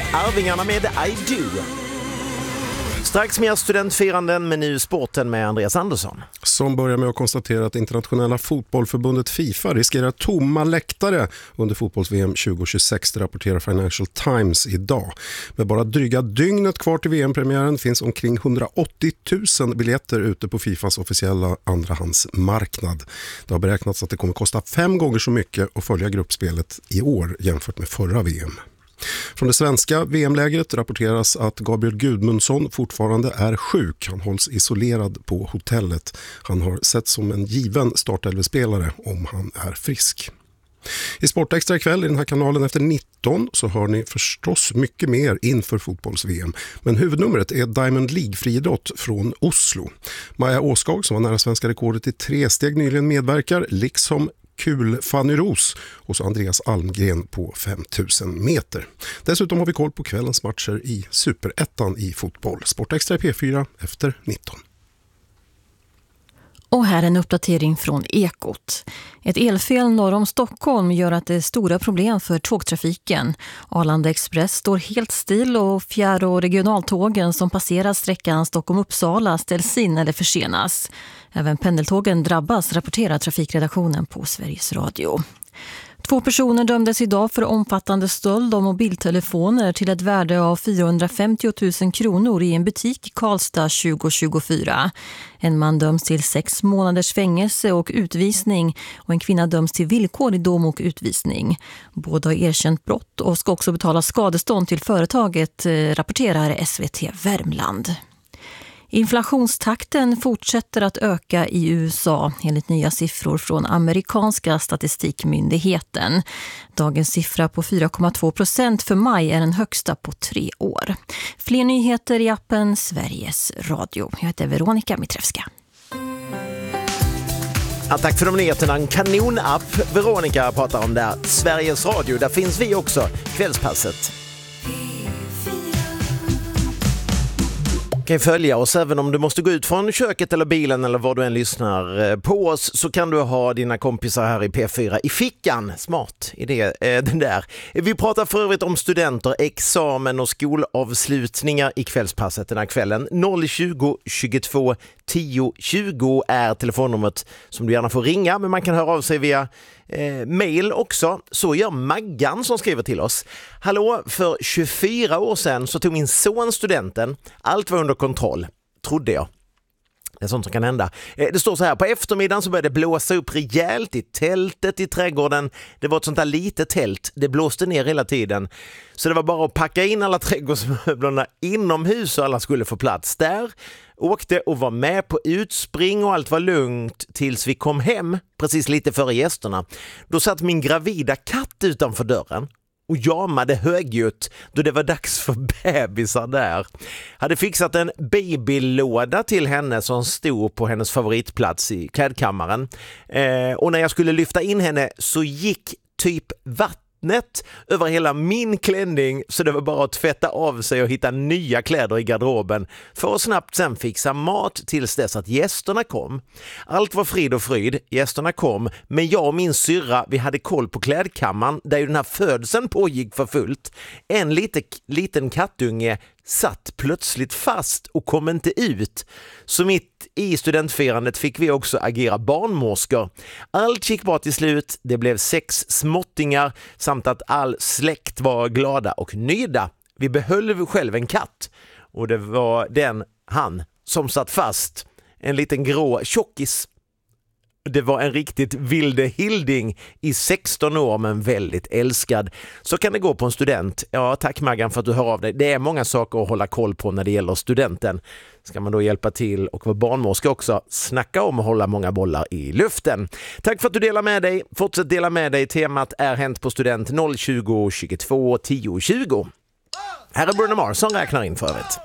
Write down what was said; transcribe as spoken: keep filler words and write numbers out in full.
Arvingarna med I Do. Strax mer studentfiranden, men nu sporten med Andreas Andersson. Som börjar med att konstatera att internationella fotbollförbundet FIFA riskerar tomma läktare under fotbolls-V M tjugo tjugosex, det rapporterar Financial Times idag. Med bara dryga dygnet kvar till V M-premiären finns omkring hundraåttio tusen biljetter ute på FIFAs officiella andrahandsmarknad. Det har beräknats att det kommer kosta fem gånger så mycket att följa gruppspelet i år jämfört med förra V M. Från det svenska V M-lägret rapporteras att Gabriel Gudmundsson fortfarande är sjuk. Han hålls isolerad på hotellet. Han har sett som en given startelvespelare om han är frisk. I Sportextra ikväll i den här kanalen efter nitton så hör ni förstås mycket mer inför fotbolls-V M. Men huvudnumret är Diamond League-friidrott från Oslo. Maja Åskag, som var nära svenska rekordet i tre steg nyligen, medverkar, liksom Kul Fanny Ros och så Andreas Almgren på femtusen meter. Dessutom har vi koll på kvällens matcher i Superettan i fotboll. Sportextra i P fyra efter nitton. Och här en uppdatering från Ekot. Ett elfel norr om Stockholm gör att det är stora problem för tågtrafiken. Arlanda Express står helt still och fjärr- och regionaltågen som passerar sträckan Stockholm-Uppsala ställs in eller försenas. Även pendeltågen drabbas, rapporterar trafikredaktionen på Sveriges Radio. Två personer dömdes idag för omfattande stöld av mobiltelefoner till ett värde av fyrahundrafemtio tusen kronor i en butik i Karlstad tjugo tjugofyra. En man döms till sex månaders fängelse och utvisning och en kvinna döms till villkor i dom och utvisning. Båda har erkänt brott och ska också betala skadestånd till företaget, rapporterar S V T Värmland. Inflationstakten fortsätter att öka i U S A enligt nya siffror från amerikanska statistikmyndigheten. Dagens siffra på fyra komma två procent för maj är den högsta på tre år. Fler nyheter i appen Sveriges Radio. Jag heter Veronica Mitrevska. Ja, tack för de nyheterna. En kanonapp. Veronica pratar om där. Sveriges Radio, där finns vi också. Kvällspasset. Kan följa oss även om du måste gå ut från köket eller bilen eller var du än lyssnar på oss, så kan du ha dina kompisar här i P fyra i fickan. Smart idé, eh, den där. Vi pratar för övrigt om studenter, examen och skolavslutningar i kvällspasset den här kvällen. noll tjugo tjugotvå tio tjugo är telefonnumret som du gärna får ringa, men man kan höra av sig via Eh, mail också. Så gör Maggan som skriver till oss. Hallå, för tjugofyra år sedan så tog min son studenten. Allt var under kontroll, trodde jag. Det är sånt som kan hända. Eh, det står så här: på eftermiddagen så började det blåsa upp rejält i tältet i trädgården. Det var ett sånt där litet tält. Det blåste ner hela tiden. Så det var bara att packa in alla trädgårdsmöblerna inomhus och alla skulle få plats där. Åkte och var med på utspring och allt var lugnt tills vi kom hem precis lite före gästerna. Då satt min gravida katt utanför dörren och jamade högljutt då det var dags för bebisar där. Hade fixat en babylåda till henne som stod på hennes favoritplats i klädkammaren. Eh, och när jag skulle lyfta in henne så gick typ vatten över hela min klänning, så det var bara att tvätta av sig och hitta nya kläder i garderoben för att snabbt sen fixa mat tills dess att gästerna kom. Allt var frid och fryd, gästerna kom, men jag och min syrra, vi hade koll på klädkammaren där ju den här födseln pågick för fullt. En lite, liten kattunge satt plötsligt fast och kom inte ut. Så mitt i studentfirandet fick vi också agera barnmorskor. Allt gick bra till slut. Det blev sex småttingar samt att all släkt var glada och nöjda. Vi behöll själv en katt och det var den, han, som satt fast. En liten grå tjockis. Det var en riktigt vilde hilding i sexton år, men väldigt älskad. Så kan det gå på en student. Ja, tack Maggan för att du hör av dig. Det är många saker att hålla koll på när det gäller studenten. Ska man då hjälpa till och vara barnmorska också, snacka om att hålla många bollar i luften. Tack för att du delar med dig. Fortsätt dela med dig. Temat är Hänt på student. noll tjugo tjugotvå tio tjugo. Här är Bruno Mars som räknar in för övrigt.